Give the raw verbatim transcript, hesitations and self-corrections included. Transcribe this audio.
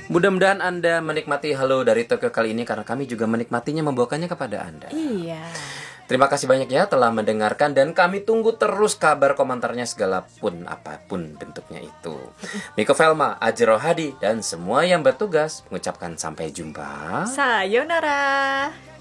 Mudah-mudahan Anda menikmati Halo dari Tokyo kali ini, karena kami juga menikmatinya membawakannya kepada Anda. Iya. Terima kasih banyak ya telah mendengarkan, dan kami tunggu terus kabar komentarnya segala pun apapun bentuknya itu. Miko Velma, Ajero Hadi, dan semua yang bertugas mengucapkan sampai jumpa. Sayonara.